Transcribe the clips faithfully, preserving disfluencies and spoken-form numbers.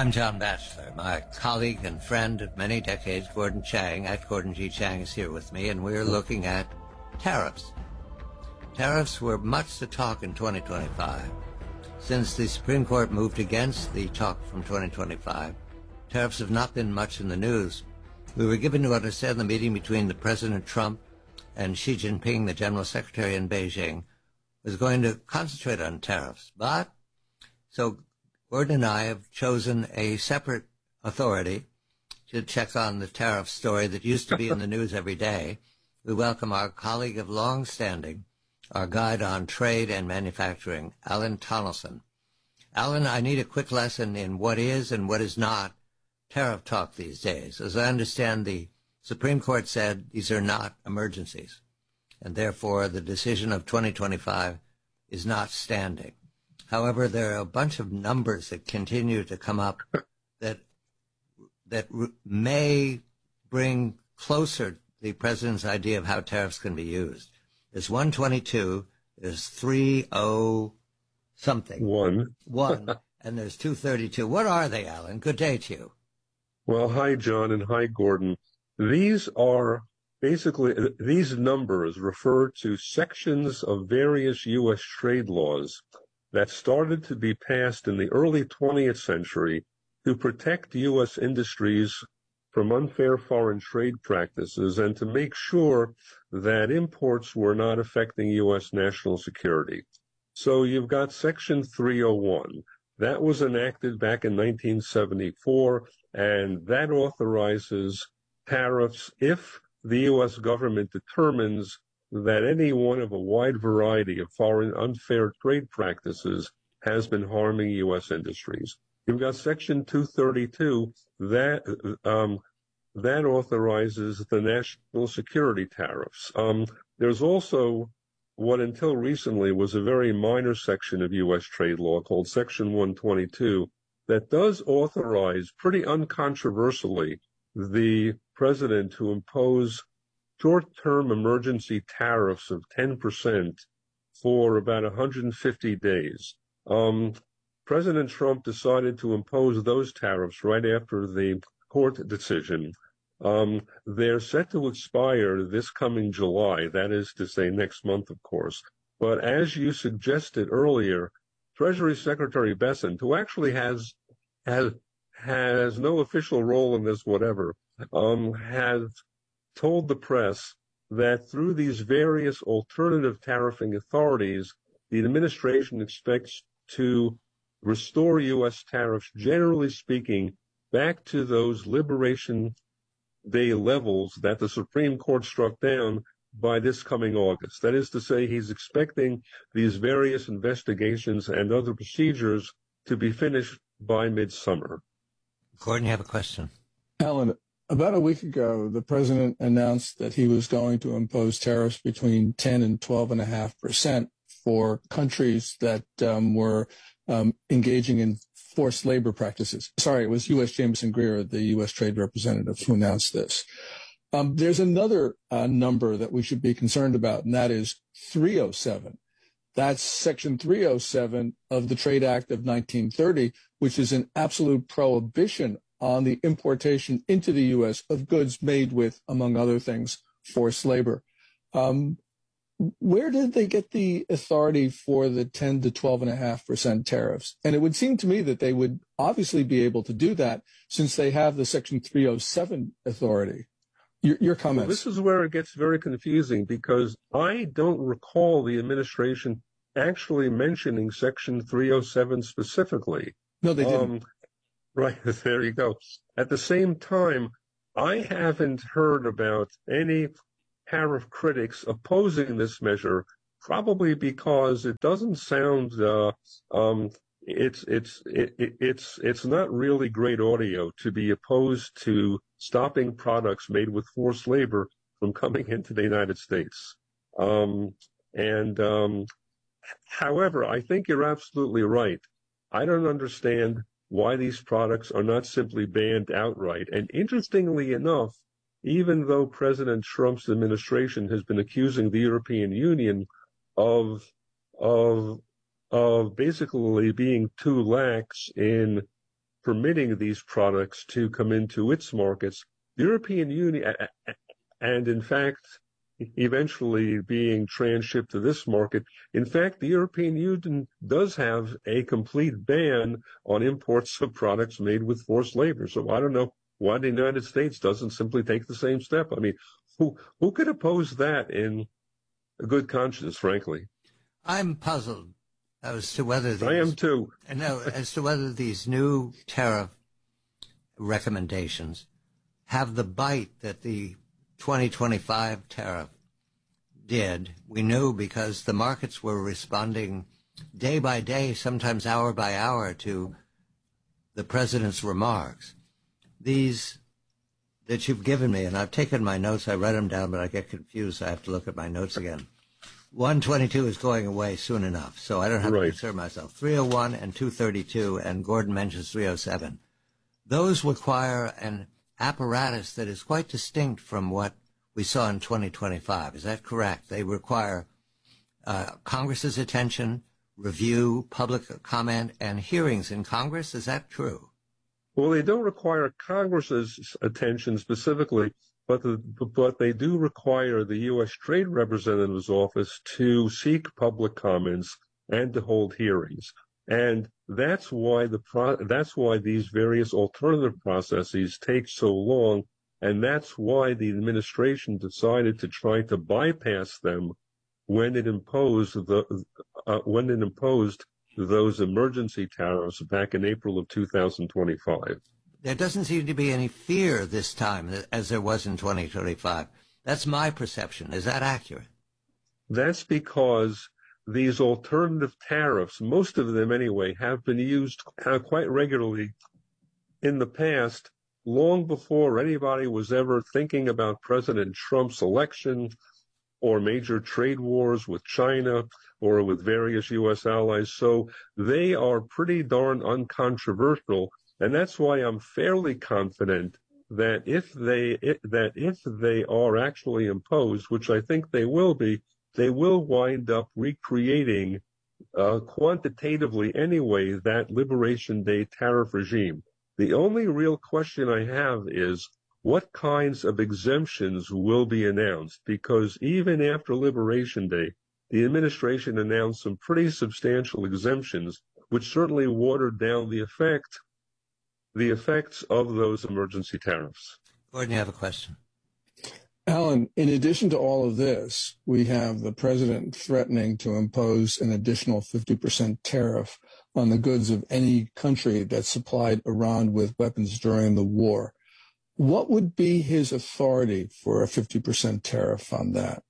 I'm John Batchelor. My colleague and friend of many decades, Gordon Chang, at Gordon G. Chang, is here with me, and we're looking at tariffs. Tariffs were much the talk in twenty twenty-five. Since the Supreme Court moved against the talk from twenty twenty-five, tariffs have not been much in the news. We were given to understand the meeting between the President Trump and Xi Jinping, the General Secretary in Beijing, was going to concentrate on tariffs. But, so Gordon and I have chosen a separate authority to check on the tariff story that used to be in the news every day. We welcome our colleague of long standing, our guide on trade and manufacturing, Alan Tonelson. Alan, I need a quick lesson in what is and what is not tariff talk these days. As I understand, the Supreme Court said these are not emergencies, and therefore the decision of twenty twenty-five is not standing. However, there are a bunch of numbers that continue to come up that that may bring closer the president's idea of how tariffs can be used. There's one twenty-two, there's three oh something. One. One, and there's two thirty-two. What are they, Alan? Good day to you. Well, hi, John, and hi, Gordon. These are basically, these numbers refer to sections of various U S trade laws that started to be passed in the early twentieth century to protect U S industries from unfair foreign trade practices and to make sure that imports were not affecting U S national security. So you've got Section three oh one. That was enacted back in nineteen seventy-four, and that authorizes tariffs if the U S government determines that any one of a wide variety of foreign unfair trade practices has been harming U S industries. You've got Section two thirty-two that um, that authorizes the national security tariffs. Um, there's also what until recently was a very minor section of U S trade law called Section one twenty-two that does authorize pretty uncontroversially the president to impose short-term emergency tariffs of ten percent for about one hundred fifty days. Um, President Trump decided to impose those tariffs right after the court decision. Um, they're set to expire this coming July, that is to say next month, of course. But as you suggested earlier, Treasury Secretary Bessent, who actually has has has no official role in this whatever, um, has told the press that through these various alternative tariffing authorities, the administration expects to restore U S tariffs, generally speaking, back to those Liberation Day levels that the Supreme Court struck down by this coming August. That is to say, he's expecting these various investigations and other procedures to be finished by midsummer. Gordon, you have a question. Alan, about a week ago, the president announced that he was going to impose tariffs between ten and twelve point five percent for countries that um, were um, engaging in forced labor practices. Sorry, it was U S Jameson Greer, the U S trade representative, who announced this. Um, there's another uh, number that we should be concerned about, and that is three oh seven. That's Section three oh seven of the Trade Act of nineteen thirty, which is an absolute prohibition on the importation into the U S of goods made with, among other things, forced labor. Um, where did they get the authority for the ten to twelve point five percent tariffs? And it would seem to me that they would obviously be able to do that since they have the Section three oh seven authority. Your, your comments. Well, this is where it gets very confusing because I don't recall the administration actually mentioning Section three oh seven specifically. No, they didn't. Um, right, there you go. At the same time, I haven't heard about any tariff critics opposing this measure, probably because it doesn't sound uh, um, it's it's it, it's it's not really great audio to be opposed to stopping products made with forced labor from coming into the United States. Um, and um, however, I think you're absolutely right. I don't understand why these products are not simply banned outright. And interestingly enough, even though President Trump's administration has been accusing the European Union of of of basically being too lax in permitting these products to come into its markets. The European Union, and in fact, eventually being transshipped to this market. In fact, the European Union does have a complete ban on imports of products made with forced labor. So I don't know why the United States doesn't simply take the same step. I mean, who who could oppose that in a good conscience, frankly? I'm puzzled as to whether these, I am too. No, as to whether these new tariff recommendations have the bite that the twenty twenty-five tariff did. We knew because the markets were responding day by day, sometimes hour by hour, to the president's remarks. These that you've given me, and I've taken my notes, I read them down, but I get confused, so I have to look at my notes again. one twenty-two is going away soon enough, so I don't have right. to concern myself. three oh one and two thirty-two, and Gordon mentions three oh seven. Those require an apparatus that is quite distinct from what we saw in twenty twenty-five. Is that correct? They require uh, Congress's attention, review, public comment, and hearings in Congress. Is that true? Well, they don't require Congress's attention specifically, but the, but they do require the U S Trade Representative's office to seek public comments and to hold hearings. And that's why the pro- that's why these various alternative processes take so long, and that's why the administration decided to try to bypass them when it imposed the uh, when it imposed those emergency tariffs back in April of two thousand twenty-five. There doesn't seem to be any fear this time as there was in twenty twenty-five. That's my perception. Is that accurate? That's because these alternative tariffs, most of them anyway, have been used uh, quite regularly in the past, long before anybody was ever thinking about President Trump's election or major trade wars with China or with various U S allies. So they are pretty darn uncontroversial. And that's why I'm fairly confident that if they it, that if they are actually imposed, which I think they will be, they will wind up recreating uh, quantitatively anyway that Liberation Day tariff regime. The only real question I have is what kinds of exemptions will be announced, because even after Liberation Day, the administration announced some pretty substantial exemptions, which certainly watered down the effect, the effects of those emergency tariffs. Gordon, you have a question. Alan, in addition to all of this, we have the president threatening to impose an additional fifty percent tariff on the goods of any country that supplied Iran with weapons during the war. What would be his authority for a fifty percent tariff on that?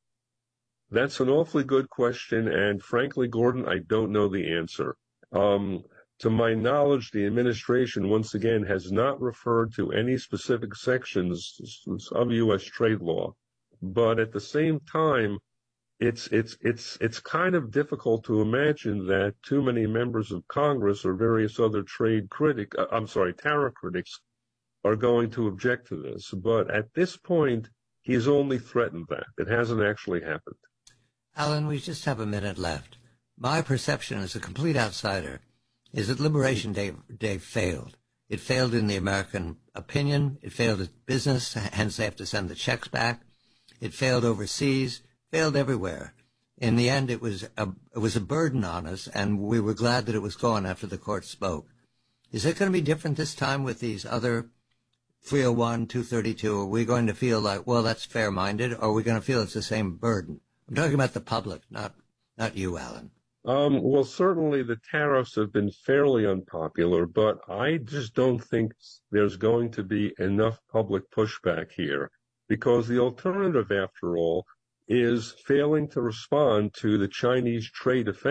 That's an awfully good question, and frankly, Gordon, I don't know the answer. Um, to my knowledge, the administration, once again, has not referred to any specific sections of U S trade law. But at the same time, it's it's it's it's kind of difficult to imagine that too many members of Congress or various other trade critic, uh, I'm sorry, tariff critics, are going to object to this. But at this point, he's only threatened that. It hasn't actually happened. Alan, we just have a minute left. My perception as a complete outsider is that Liberation Day, Day failed. It failed in the American opinion. It failed at business, hence they have to send the checks back. It failed overseas, failed everywhere. In the end, it was a, it was a burden on us, and we were glad that it was gone after the court spoke. Is it going to be different this time with these other three oh one, two thirty-two? Are we going to feel like, well, that's fair-minded, or are we going to feel it's the same burden? I'm talking about the public, not not you, Alan. Um, well, certainly the tariffs have been fairly unpopular, but I just don't think there's going to be enough public pushback here, because the alternative, after all, is failing to respond to the Chinese trade offensive.